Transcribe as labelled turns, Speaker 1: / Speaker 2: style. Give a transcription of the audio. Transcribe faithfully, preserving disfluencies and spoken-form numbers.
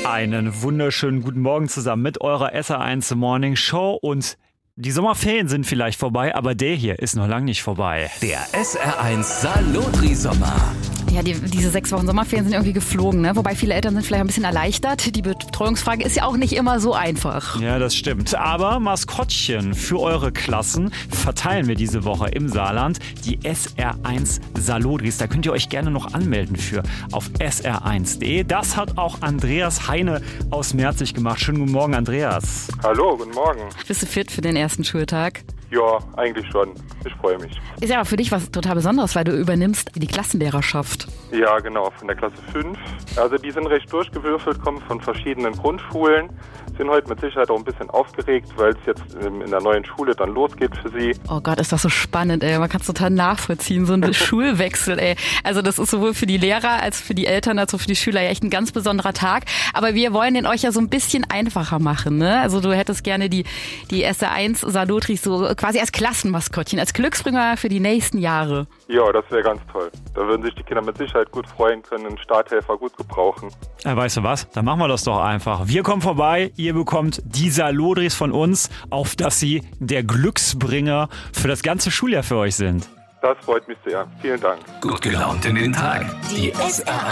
Speaker 1: Einen wunderschönen guten Morgen zusammen mit eurer S R eins Morning Show. Und die Sommerferien sind vielleicht vorbei, aber der hier ist noch lange nicht vorbei.
Speaker 2: Der S R eins Salotri-Sommer.
Speaker 3: Ja, die, diese sechs Wochen Sommerferien sind irgendwie geflogen, ne? Wobei viele Eltern sind vielleicht ein bisschen erleichtert. Die Betreuungsfrage ist ja auch nicht immer so einfach.
Speaker 1: Ja, das stimmt. Aber Maskottchen für eure Klassen verteilen wir diese Woche im Saarland. Die S R eins Salotris. Da könnt ihr euch gerne noch anmelden für auf S R eins punkt de. Das hat auch Andreas Heine aus Merzig gemacht. Schönen guten Morgen, Andreas.
Speaker 4: Hallo, guten Morgen.
Speaker 3: Bist du fit für den ersten Schultag?
Speaker 4: Ja, eigentlich schon. Ich freue mich.
Speaker 3: Ist ja aber für dich was total Besonderes, weil du übernimmst die Klassenlehrerschaft.
Speaker 4: Ja, genau, von der Klasse fünf. Also die sind recht durchgewürfelt, kommen von verschiedenen Grundschulen, sind heute mit Sicherheit auch ein bisschen aufgeregt, weil es jetzt in der neuen Schule dann losgeht für sie.
Speaker 3: Oh Gott, ist das so spannend, ey. Man kann es total nachvollziehen, so ein Schulwechsel, ey. Also das ist sowohl für die Lehrer als für die Eltern als auch für die Schüler ja echt ein ganz besonderer Tag. Aber wir wollen den euch ja so ein bisschen einfacher machen, ne? Also du hättest gerne die, die S R eins Salotris so quasi als Klassenmaskottchen, als Glücksbringer für die nächsten Jahre.
Speaker 4: Ja, das wäre ganz toll. Da würden sich die Kinder mit Sicherheit gut freuen, können einen Starthelfer gut gebrauchen.
Speaker 1: Ja, weißt du was? Dann machen wir das doch einfach. Wir kommen vorbei, ihr bekommt die Salotris von uns, auf dass sie der Glücksbringer für das ganze Schuljahr für euch sind.
Speaker 4: Das freut mich sehr. Vielen Dank.
Speaker 2: Gut gelaunt in den Tag.
Speaker 5: Die S R